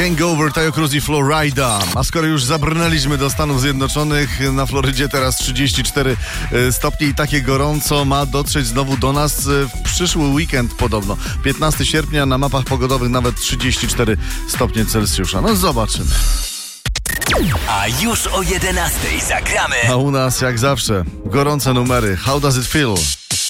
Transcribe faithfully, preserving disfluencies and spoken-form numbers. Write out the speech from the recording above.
Hangover, Taio Cruz i Florida. A skoro już zabrnęliśmy do Stanów Zjednoczonych, na Florydzie teraz trzydzieści cztery stopnie i takie gorąco ma dotrzeć znowu do nas w przyszły weekend podobno. piętnastego sierpnia na mapach pogodowych nawet trzydzieści cztery stopnie Celsjusza. No zobaczymy. A już o jedenastej zagramy. A u nas jak zawsze gorące numery. How does it feel?